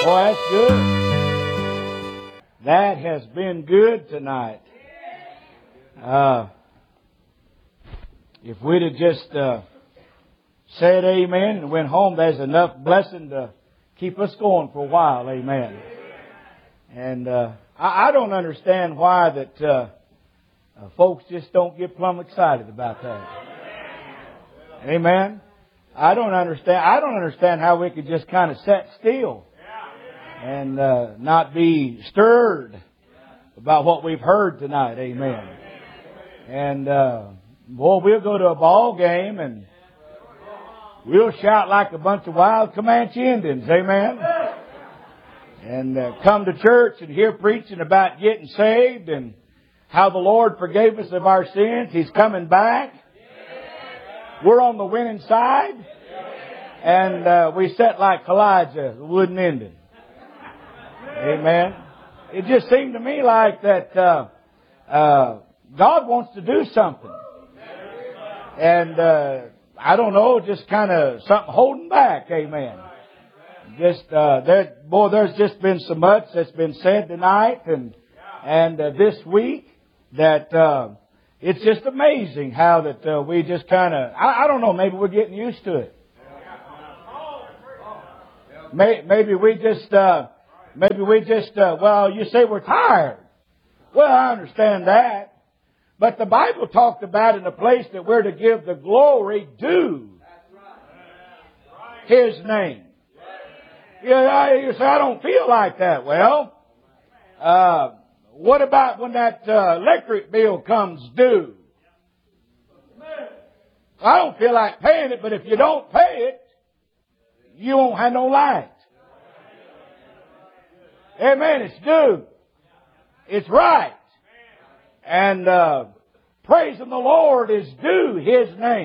Oh, that's good. That has been good tonight. If we'd have just said amen and went home, there's enough blessing to keep us going for a while. Amen. And I don't understand why that folks just don't get plumb excited about that. Amen. I don't understand how we could just kind of sit still and not be stirred about what we've heard tonight. Amen. And boy, we'll go to a ball game and we'll shout like a bunch of wild Comanche Indians. Amen. And come to church and hear preaching about getting saved and how the Lord forgave us of our sins. He's coming back. We're on the winning side. And we sit like Elijah, the wooden Indian. Amen. It just seemed to me like that God wants to do something. And I don't know, just kind of something holding back. Amen. Just there's just been so much that's been said tonight and this week that it's just amazing how that we just kind of, I don't know, maybe we're getting used to it. Maybe we just, well, you say we're tired. Well, I understand that. But the Bible talked about in a place that we're to give the glory due His name. Yeah, you say, I don't feel like that. Well, what about when that electric bill comes due? I don't feel like paying it, but if you don't pay it, you won't have no light. Amen. It's due. It's right. And praising the Lord is due His name.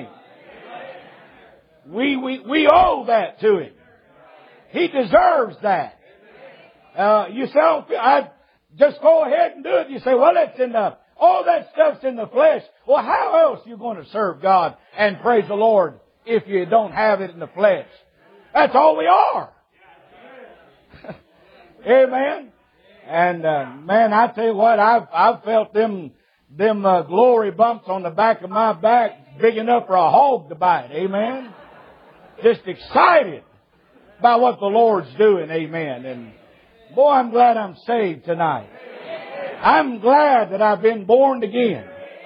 We owe that to Him. He deserves that. You say, I just go ahead and do it. You say, well, that's in the, all that stuff's in the flesh. Well, how else are you going to serve God and praise the Lord if you don't have it in the flesh? That's all we are. Amen. And man, I tell you what, I've felt them glory bumps on the back of my back big enough for a hog to bite. Amen. Just excited by what the Lord's doing. Amen. And boy, I'm glad I'm saved tonight. I'm glad that I've been born again.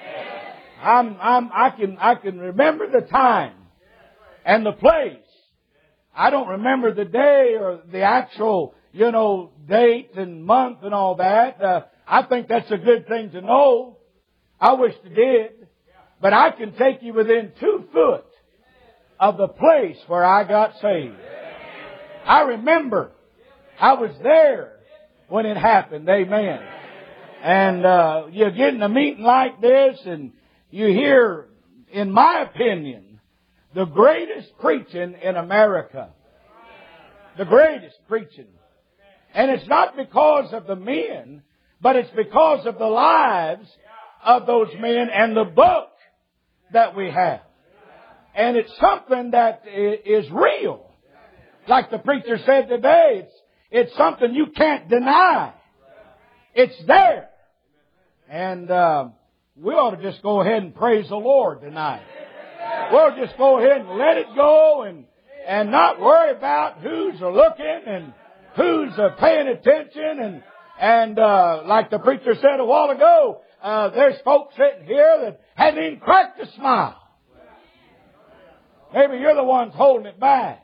I can remember the time and the place. I don't remember the day or the actual, date and month and all that. I think that's a good thing to know. I wish I did. But I can take you within 2 foot of the place where I got saved. I remember I was there when it happened. Amen. And you get in a meeting like this and you hear, in my opinion, the greatest preaching in America. The greatest preaching. And it's not because of the men, but it's because of the lives of those men and the book that we have. And it's something that is real. Like the preacher said today, it's something you can't deny. It's there. And we ought to just go ahead and praise the Lord tonight. We'll just go ahead and let it go and not worry about who's looking and who's paying attention. And like the preacher said a while ago, there's folks sitting here that hadn't even cracked a smile. Maybe you're the ones holding it back.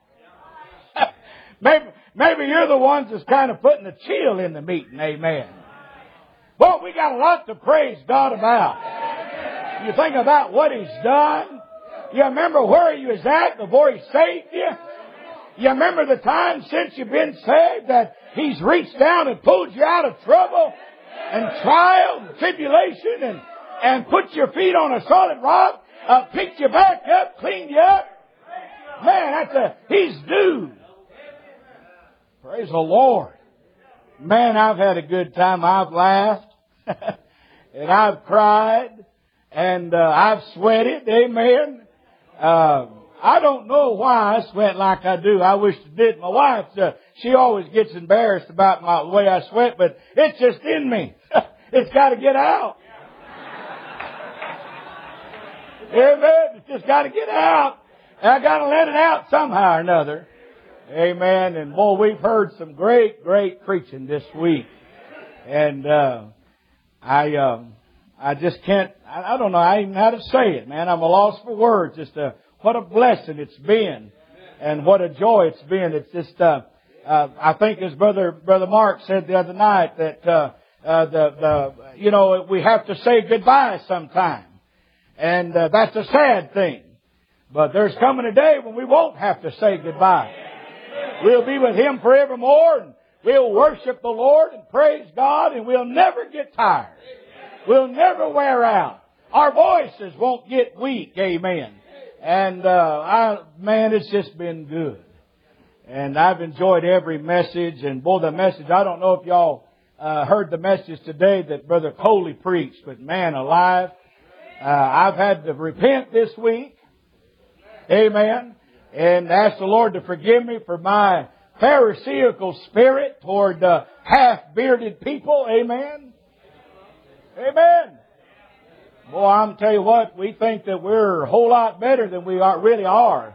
Maybe you're the ones that's kind of putting a chill in the meeting. Amen. Well, we got a lot to praise God about. You think about what He's done. You remember where you was at before He saved you. You remember the time since you've been saved that He's reached down and pulled you out of trouble and trial and tribulation and put your feet on a solid rock, picked you back up, cleaned you up. Man, He's due. Praise the Lord. Man, I've had a good time. I've laughed. And I've cried. And I've sweated. Amen. I don't know why I sweat like I do. I wish I did. My wife, she always gets embarrassed about the way I sweat, but it's just in me. It's got to get out. Amen. It's just got to get out. And I got to let it out somehow or another. Amen. And boy, we've heard some great, great preaching this week. And I just can't, I don't know, I even know how to say it, man. I'm a loss for words. Just what a blessing it's been. And what a joy it's been. It's just, I think as Brother Mark said the other night that, we have to say goodbye sometime. And that's a sad thing. But there's coming a day when we won't have to say goodbye. We'll be with Him forevermore, and we'll worship the Lord and praise God, and we'll never get tired. We'll never wear out. Our voices won't get weak. Amen. And man, it's just been good. And I've enjoyed every message. And boy, the message, I don't know if y'all heard the message today that Brother Coley preached, but man alive, I've had to repent this week. Amen. And ask the Lord to forgive me for my Pharisaical spirit toward half-bearded people. Amen. Amen. Boy, I'm tell you what, we think that we're a whole lot better than we really are.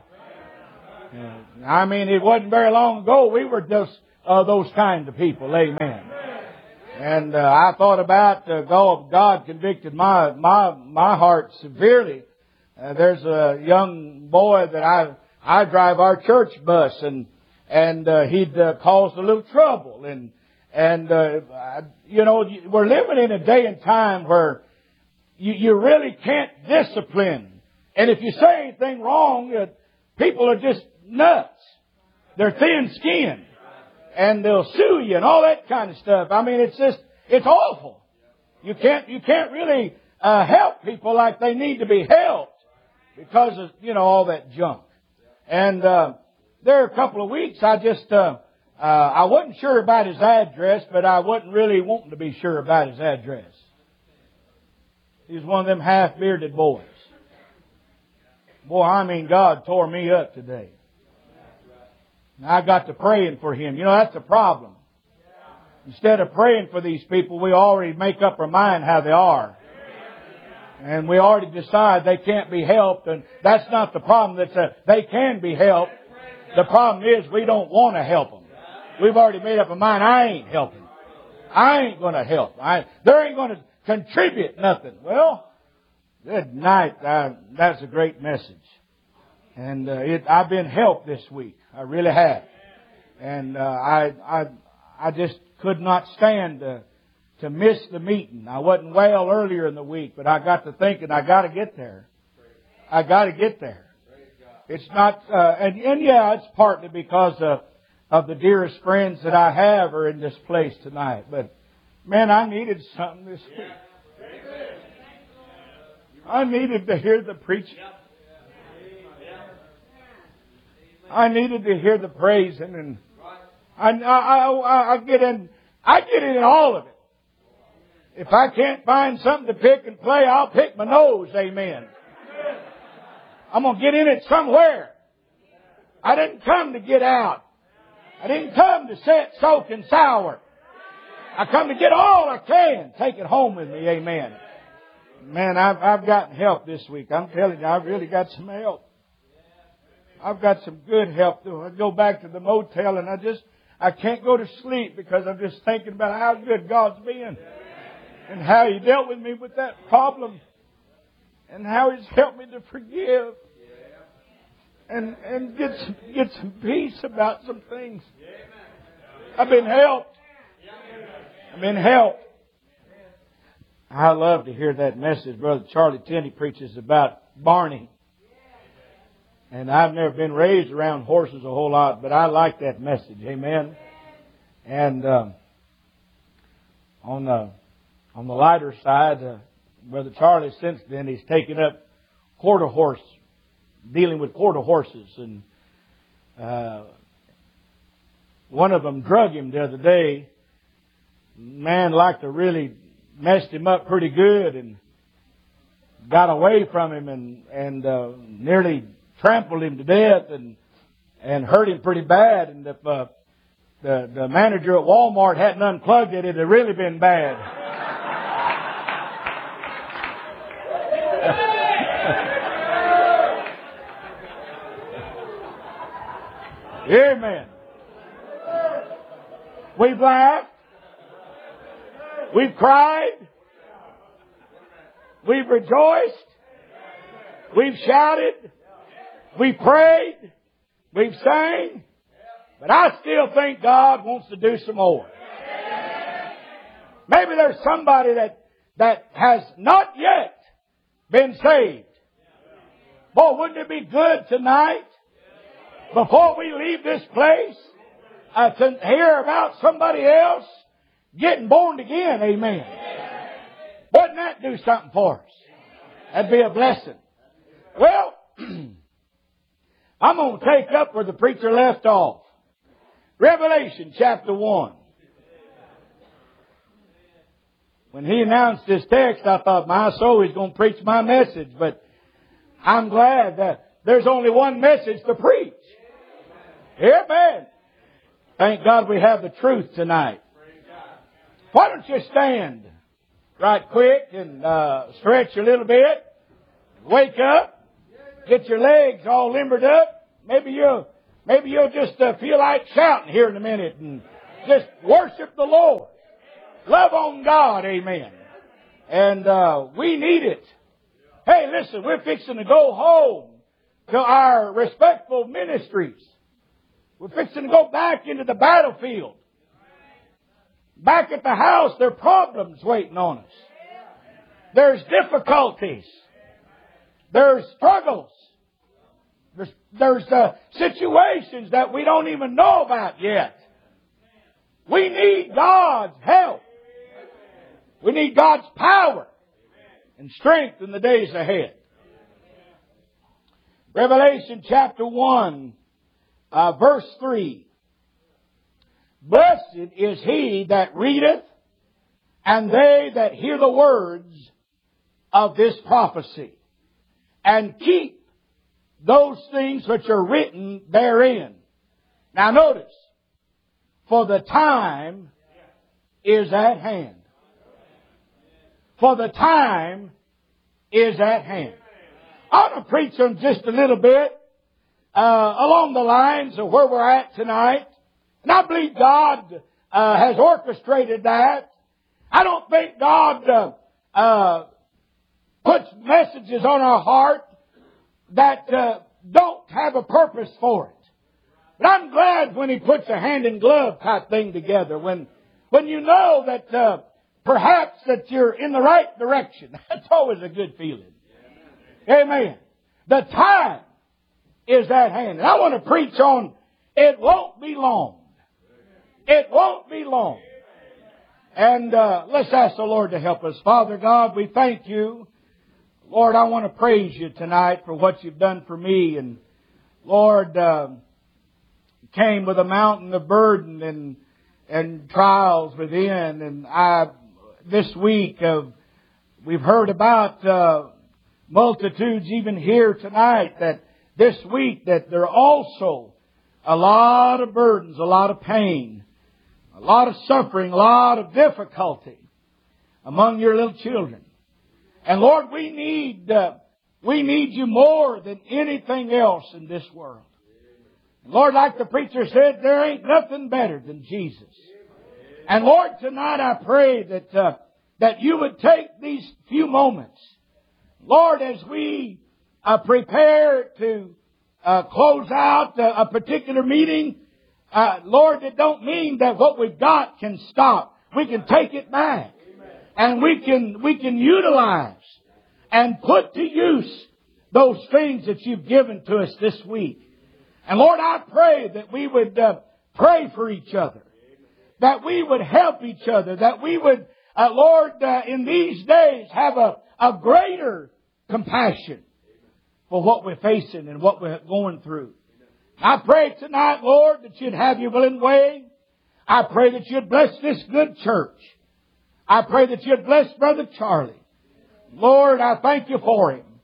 I mean, it wasn't very long ago we were just those kind of people. Amen. And I thought about God convicted my heart severely. There's a young boy that I drive our church bus, and he'd caused a little trouble, and we're living in a day and time where you really can't discipline, and if you say anything wrong, people are just nuts. They're thin-skinned, and they'll sue you and all that kind of stuff. I mean, it's awful. You can't really help people like they need to be helped because of all that junk. And there are a couple of weeks I wasn't sure about his address, but I wasn't really wanting to be sure about his address. He was one of them half-bearded boys. Boy, I mean, God tore me up today. And I got to praying for him. That's the problem. Instead of praying for these people, we already make up our mind how they are. And we already decide they can't be helped. And that's not the problem. They can be helped. The problem is we don't want to help them. We've already made up our mind, I ain't helping. I ain't going to help. They ain't going to contribute nothing. Well, good night. That's a great message. And I've been helped this week. I really have. And I just could not stand to miss the meeting. I wasn't well earlier in the week, but I got to thinking, I got to get there. I got to get there. It's not, and yeah, it's partly because of the dearest friends that I have are in this place tonight. But man, I needed something this week. I needed to hear the preaching. I needed to hear the praising, and I get in all of it. If I can't find something to pick and play, I'll pick my nose. Amen. I'm going to get in it somewhere. I didn't come to get out. I didn't come to sit, soak, and sour. I come to get all I can. Take it home with me. Amen. Man, I've gotten help this week. I'm telling you, I've really got some help. I've got some good help. I go back to the motel and I can't go to sleep because I'm just thinking about how good God's been. And how He dealt with me with that problem. And how He's helped me to forgive. And get some peace about some things. I've been helped. I've been helped. I love to hear that message. Brother Charlie Tenney preaches about Barney. And I've never been raised around horses a whole lot, but I like that message. Amen. And on the lighter side, Brother Charlie, since then, he's taken up quarter horse, dealing with quarter horses. And one of them drug him the other day. Man like to really messed him up pretty good and got away from him and nearly trampled him to death and hurt him pretty bad. And if the manager at Walmart hadn't unplugged it, it'd have really been bad. Amen. We've laughed. We've cried. We've rejoiced. We've shouted. We've prayed. We've sang. But I still think God wants to do some more. Maybe there's somebody that has not yet been saved. Boy, wouldn't it be good tonight, before we leave this place, to hear about somebody else getting born again? Amen. Wouldn't that do something for us? That'd be a blessing. Well, I'm going to take up where the preacher left off. Revelation chapter 1. When he announced this text, I thought, my soul, he's going to preach my message. But I'm glad that there's only one message to preach. Amen. Thank God we have the truth tonight. Why don't you stand right quick and stretch a little bit. Wake up. Get your legs all limbered up. Maybe you'll just feel like shouting here in a minute and just worship the Lord. Love on God. Amen. And we need it. Hey, listen, we're fixing to go home to our respectful ministries. We're fixing to go back into the battlefield. Back at the house, there are problems waiting on us. There's difficulties. There's struggles. There's situations that we don't even know about yet. We need God's help. We need God's power and strength in the days ahead. Revelation chapter 1, verse 3. Blessed is he that readeth, and they that hear the words of this prophecy, and keep those things which are written therein. Now notice, for the time is at hand. For the time is at hand. I want to preach on just a little bit along the lines of where we're at tonight. And I believe God has orchestrated that. I don't think God puts messages on our heart that don't have a purpose for it. But I'm glad when He puts a hand in glove type thing together. When you know that perhaps that you're in the right direction. That's always a good feeling. Amen. The time is at hand. And I want to preach on it won't be long. It won't be long. And let's ask the Lord to help us. Father God, we thank You. Lord, I want to praise You tonight for what You've done for me. And Lord, came with a mountain of burden and trials within. And this week we've heard about multitudes even here tonight that this week that there are also a lot of burdens, a lot of pain, a lot of suffering, a lot of difficulty among Your little children. And Lord, we need You more than anything else in this world. And Lord, like the preacher said, there ain't nothing better than Jesus. And Lord, tonight I pray that You would take these few moments, Lord, as we prepare to close out a particular meeting. Lord, it don't mean that what we've got can stop. We can take it back. And we can utilize and put to use those things that You've given to us this week. And Lord, I pray that we would pray for each other. That we would help each other. That we would, Lord, in these days have a greater compassion for what we're facing and what we're going through. I pray tonight, Lord, that You'd have Your will and way. I pray that You'd bless this good church. I pray that You'd bless Brother Charlie. Lord, I thank You for him.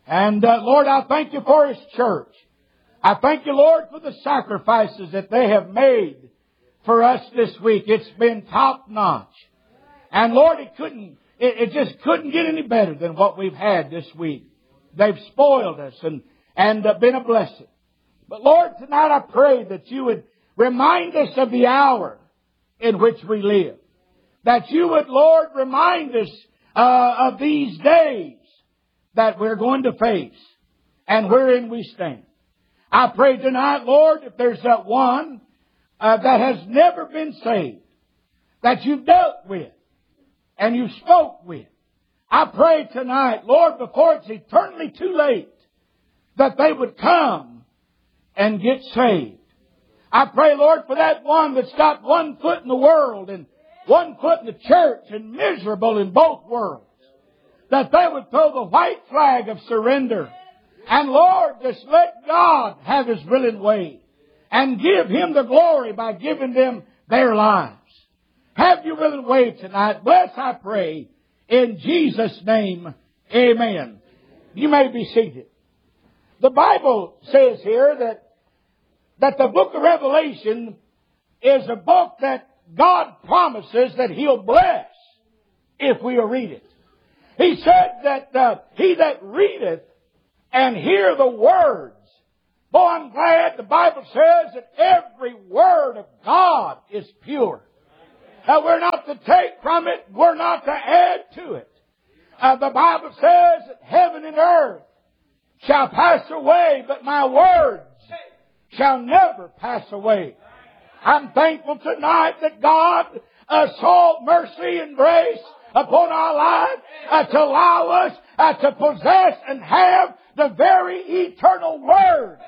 And Lord, I thank you for His church. I thank you, Lord, for the sacrifices that they have made for us this week. It's been top notch. And Lord, it just couldn't get any better than what we've had this week. They've spoiled us and been a blessing. But Lord, tonight I pray that you would remind us of the hour in which we live. That you would, Lord, remind us of these days that we're going to face and wherein we stand. I pray tonight, Lord, if there's that one that has never been saved, that you've dealt with and you spoke with. I pray tonight, Lord, before it's eternally too late, that they would come and get saved. I pray, Lord, for that one that's got one foot in the world and one foot in the church and miserable in both worlds, that they would throw the white flag of surrender. And Lord, just let God have His willing way and give Him the glory by giving them their lives. Have your willing way tonight. Bless, I pray, in Jesus' name. Amen. You may be seated. The Bible says here that the book of Revelation is a book that God promises that He'll bless if we'll read it. He said that he that readeth and hear the words. Boy, I'm glad the Bible says that every word of God is pure. We're not to take from it. We're not to add to it. The Bible says that heaven and earth shall pass away, but my words shall never pass away. I'm thankful tonight that God saw mercy and grace upon our lives to allow us to possess and have the very eternal Word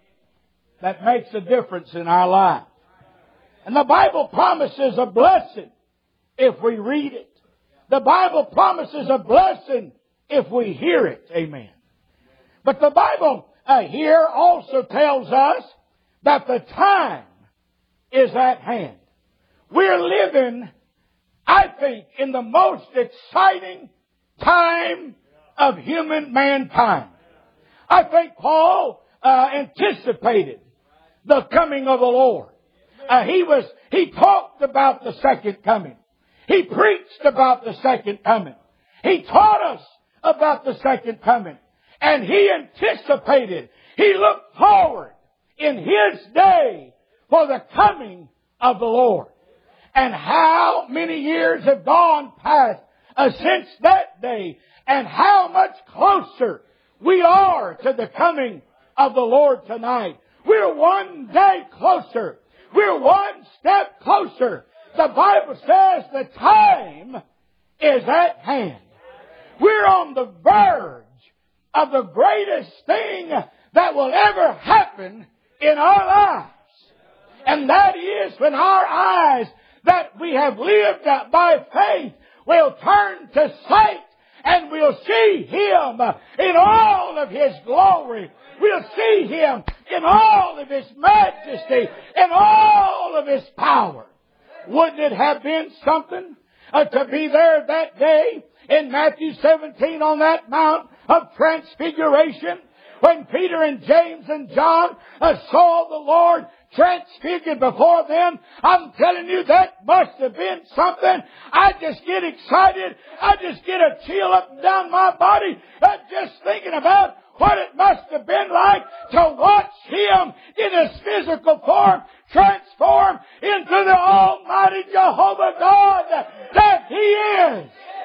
that makes a difference in our lives. And the Bible promises a blessing if we read it. The Bible promises a blessing if we hear it. Amen. But the Bible here also tells us that the time is at hand. We're living, I think, in the most exciting time of human mankind. I think Paul anticipated the coming of the Lord. He talked about the second coming. He preached about the second coming. He taught us about the second coming. And he anticipated, he looked forward in his day for the coming of the Lord. And how many years have gone past since that day, and how much closer we are to the coming of the Lord tonight. We're one day closer. We're one step closer. The Bible says the time is at hand. We're on the verge of the greatest thing that will ever happen in our lives. And that is when our eyes that we have lived by faith will turn to sight, and we'll see Him in all of His glory. We'll see Him in all of His majesty, in all of His power. Wouldn't it have been something to be there that day in Matthew 17 on that Mount of Transfiguration, when Peter and James and John saw the Lord transfigured before them? I'm telling you, that must have been something. I just get excited. I just get a chill up and down my body just thinking about what it must have been like to watch Him in His physical form transform into the Almighty Jehovah God that He is.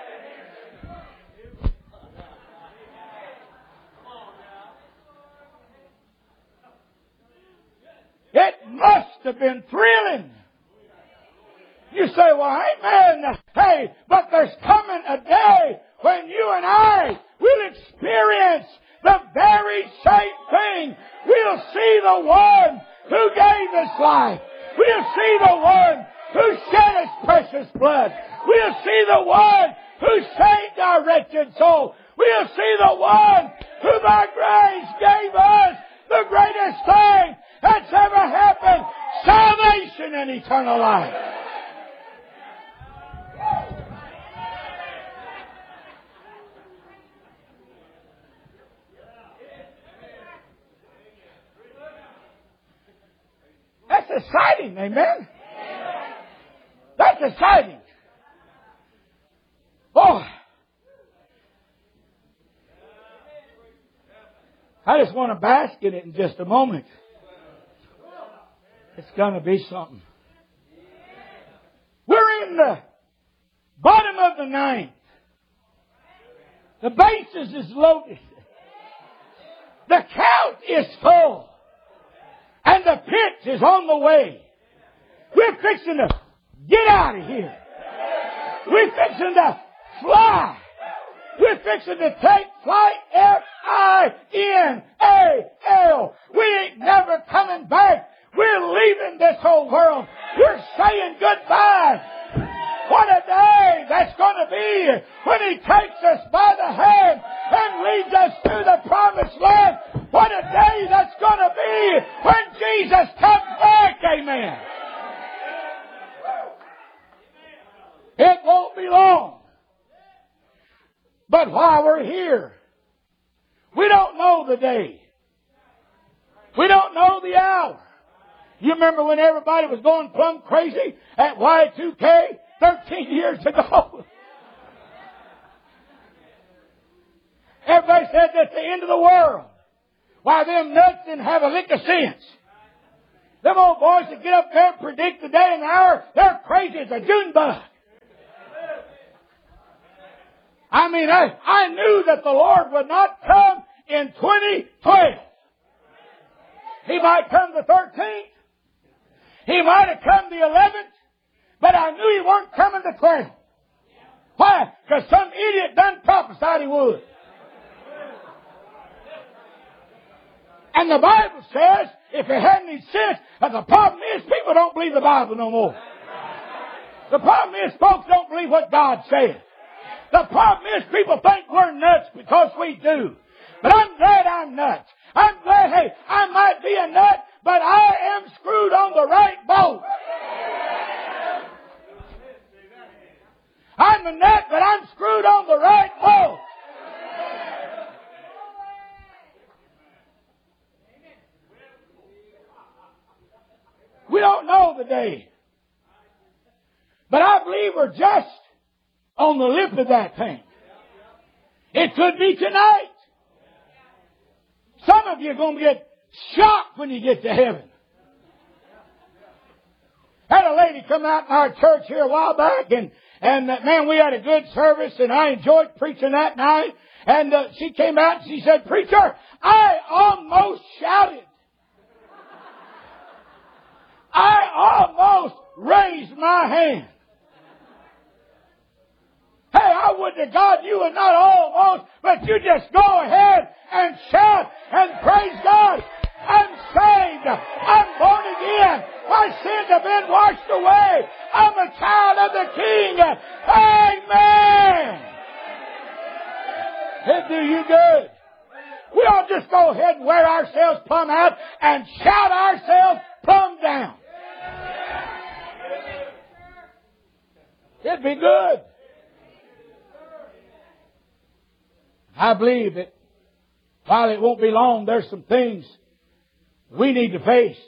It must have been thrilling. You say, well, amen. Hey, but there's coming a day when you and I will experience the very same thing. We'll see the one who gave His life. We'll see the one who shed His precious blood. We'll see the one who saved our wretched soul. We'll see the one who by grace gave us the greatest thing that's ever happened, salvation and eternal life. exciting. Amen? That's exciting. Oh, I just want to bask in it in just a moment. It's going to be something. We're in the bottom of the ninth. The bases is loaded. The count is full. And the pitch is on the way. We're fixing to get out of here. We're fixing to fly. We're fixing to take flight. F-I-N-A-L. We ain't never coming back. We're leaving this whole world. We're saying goodbye. What a day that's going to be when He takes us by the hand and leads us to the promised land. What a day that's going to be when Jesus comes back. Amen. It won't be long. But while we're here, we don't know the day. We don't know the hour. You remember when everybody was going plumb crazy at Y2K 13 years ago? Everybody said that's the end of the world. Why, them nuts didn't have a lick of sense. Them old boys that get up there and predict the day and the hour, they're crazy as a June bug. I mean, I knew that the Lord would not come in 2012. He might come the 13th. He might have come the 11th. But I knew He weren't coming the 12th. Why? Because some idiot done prophesied He would. And the Bible says, if it hadn't any sense, but the problem is people don't believe the Bible no more. The problem is folks don't believe what God says. The problem is people think we're nuts because we do. But I'm glad I'm nuts. I'm glad, hey, I might be a nut, but I am screwed on the right boat. I'm a nut, but I'm screwed on the right boat. We don't know the day. But I believe we're just on the lip of that thing. It could be tonight. Some of you are going to get shocked when you get to heaven. Had a lady come out in our church here a while back, and man, we had a good service, and I enjoyed preaching that night. And she came out and she said, "Preacher, I almost shouted. I almost raised my hand." Hey, I would to God you would not almost, but you just go ahead and shout and praise God. I'm saved. I'm born again. My sins have been washed away. I'm a child of the King. Amen. It'll do you good. We ought to just go ahead and wear ourselves plumb out and shout ourselves plumb down. It'd be good. I believe that while it won't be long, there's some things we need to face.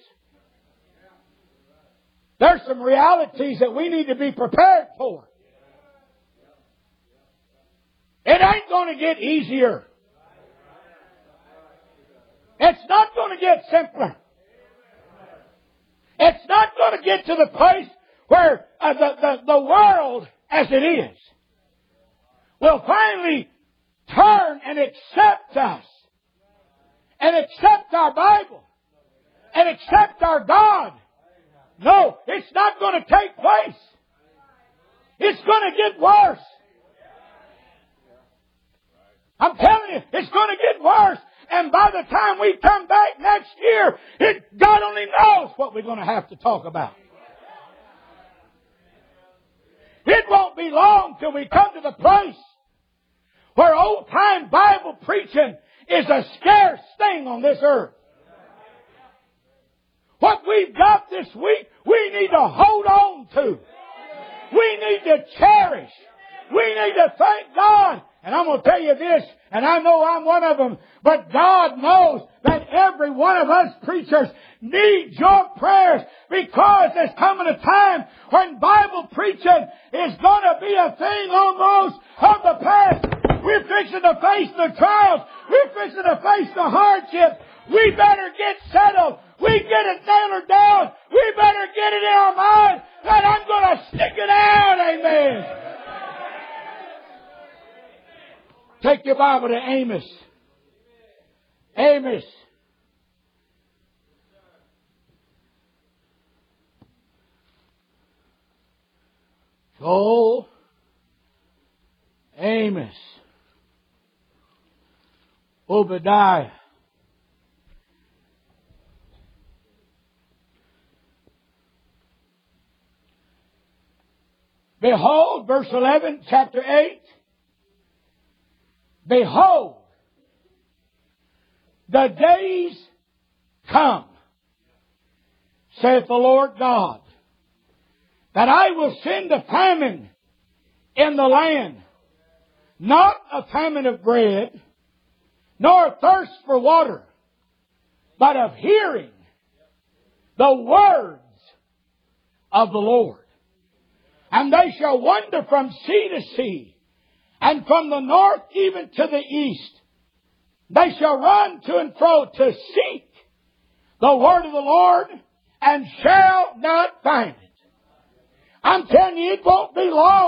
There's some realities that we need to be prepared for. It ain't going to get easier. It's not going to get simpler. It's not going to get to the place where the world as it is will finally turn and accept us and accept our Bible and accept our God. No, it's not going to take place. It's going to get worse. I'm telling you, it's going to get worse. And by the time we come back next year, God only knows what we're going to have to talk about. It won't be long till we come to the place where old-time Bible preaching is a scarce thing on this earth. What we've got this week, we need to hold on to. We need to cherish. We need to thank God And I'm going to tell you this, and I know I'm one of them, but God knows that every one of us preachers need your prayers, because there's coming a time when Bible preaching is going to be a thing almost of the past. We're fixing to face the trials. We're fixing to face the hardships. We better get settled. We get it nailed down. We better get it in our mind that I'm going to stick it out. Amen. Take your Bible to Amos. Amos. Joel. Amos. Obadiah. Behold, verse 11, chapter 8. Behold, the days come, saith the Lord God, that I will send a famine in the land, not a famine of bread, nor a thirst for water, but of hearing the words of the Lord. And they shall wander from sea to sea, and from the north even to the east. They shall run to and fro to seek the word of the Lord, and shall not find it. I'm telling you, it won't be long